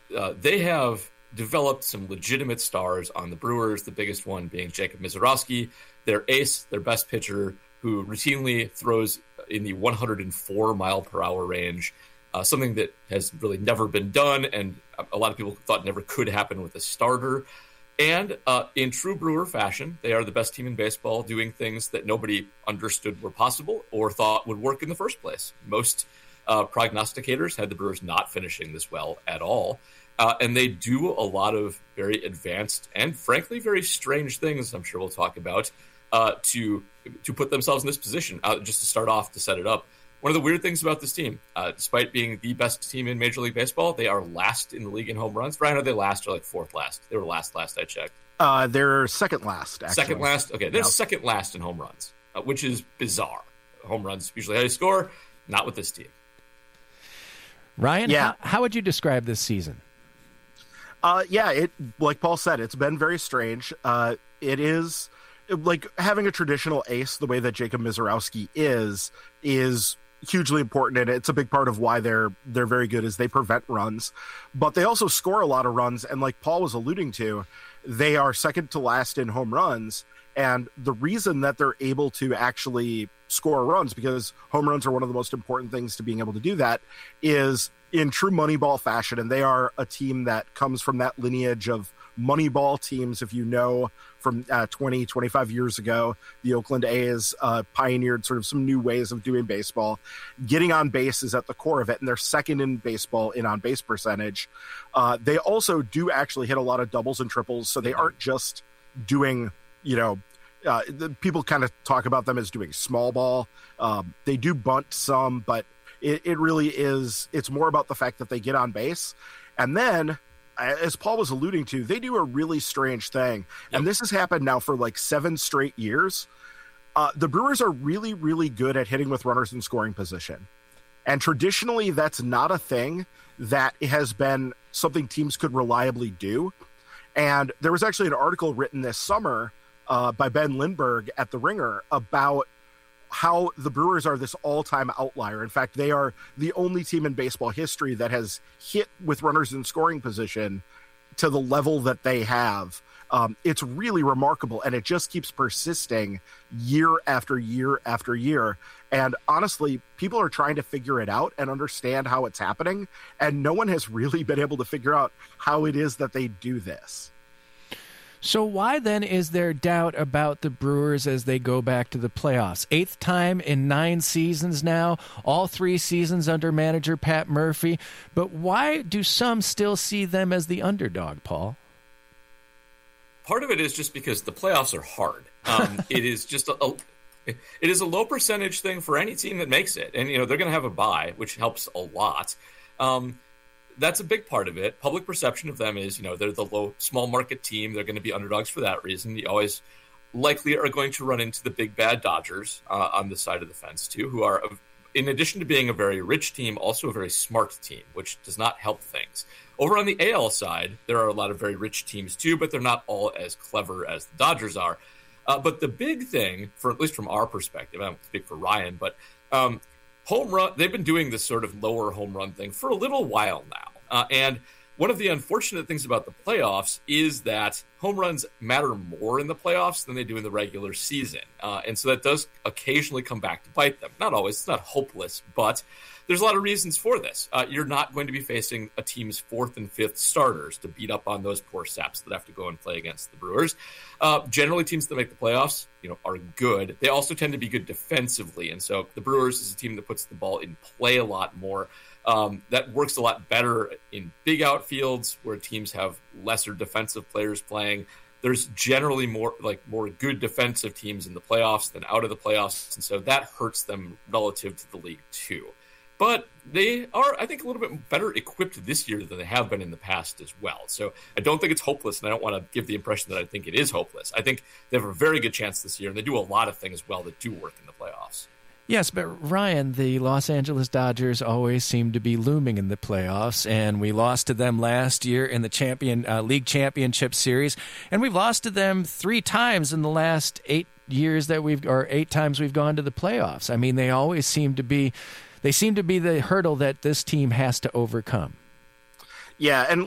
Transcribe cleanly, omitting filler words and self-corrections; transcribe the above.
they have developed some legitimate stars on the Brewers, the biggest one being Jacob Misiorowski, their ace, their best pitcher, who routinely throws in the 104 mile per hour range, something that has really never been done, and a lot of people thought never could happen with a starter. And in true Brewer fashion, they are the best team in baseball, doing things that nobody understood were possible or thought would work in the first place. Most prognosticators had the Brewers not finishing this well at all. And they do a lot of very advanced and, frankly, very strange things, I'm sure we'll talk about, to put themselves in this position. Just to start off, to set it up, one of the weird things about this team, despite being the best team in Major League Baseball, they are last in the league in home runs. Ryan, are they last or like fourth last? They were last I checked. They're second last, actually. Second last? Okay, they're second last in home runs, which is bizarre. Home runs usually how you score, not with this team. Ryan, how would you describe this season? It, like Paul said, it's been very strange. It is like having a traditional ace the way that Jacob Misiorowski is hugely important, and it's a big part of why they're very good is they prevent runs, but they also score a lot of runs, and like Paul was alluding to, they are second to last in home runs, and the reason that they're able to actually score runs, because home runs are one of the most important things to being able to do that, is in true Moneyball fashion, and they are a team that comes from that lineage of Moneyball teams. If you know, from 25 years ago, the Oakland A's pioneered sort of some new ways of doing baseball. Getting on base is at the core of it, and they're second in baseball in on-base percentage. They also do actually hit a lot of doubles and triples, so they aren't just doing, people kind of talk about them as doing small ball. They do bunt some, but it really is, it's more about the fact that they get on base. And then, as Paul was alluding to, they do a really strange thing. And this has happened now for like 7 straight years. The Brewers are really, really good at hitting with runners in scoring position. And traditionally, that's not a thing that has been something teams could reliably do. And there was actually an article written this summer by Ben Lindbergh at The Ringer about how the Brewers are this all-time outlier. In fact, they are the only team in baseball history that has hit with runners in scoring position to the level that they have. It's really remarkable, and it just keeps persisting year after year after year. And honestly, people are trying to figure it out and understand how it's happening, and no one has really been able to figure out how it is that they do this. So why then is there doubt about the Brewers as they go back to the playoffs? 8th time in 9 seasons now, all 3 seasons under manager Pat Murphy. But why do some still see them as the underdog, Paul? Part of it is just because the playoffs are hard. It is just it is a low percentage thing for any team that makes it. And, they're going to have a bye, which helps a lot. That's a big part of it. Public perception of them is, they're the small market team. They're going to be underdogs for that reason. You always likely are going to run into the big bad Dodgers on the side of the fence too, who are, in addition to being a very rich team, also a very smart team, which does not help things. Over on the AL side, there are a lot of very rich teams too, but they're not all as clever as the Dodgers are. But the big thing, at least from our perspective, I don't speak for Ryan, but home run, they've been doing this sort of lower home run thing for a little while now. And one of the unfortunate things about the playoffs is that home runs matter more in the playoffs than they do in the regular season. And so that does occasionally come back to bite them. Not always, it's not hopeless, but there's a lot of reasons for this. You're not going to be facing a team's 4th and 5th starters to beat up on those poor saps that have to go and play against the Brewers. Generally, teams that make the playoffs, are good. They also tend to be good defensively. And so the Brewers is a team that puts the ball in play a lot more. That works a lot better in big outfields where teams have lesser defensive players playing. There's generally more good defensive teams in the playoffs than out of the playoffs, and so that hurts them relative to the league too. But they are, I think, a little bit better equipped this year than they have been in the past as well. So I don't think it's hopeless, and I don't want to give the impression that I think it is hopeless. I think they have a very good chance this year, and they do a lot of things well that do work in the playoffs. Yes, but Ryan, the Los Angeles Dodgers always seem to be looming in the playoffs, and we lost to them last year in the League Championship Series, and we've lost to them 3 times in the last 8 years 8 times we've gone to the playoffs. I mean, they always seem to be the hurdle that this team has to overcome. Yeah, and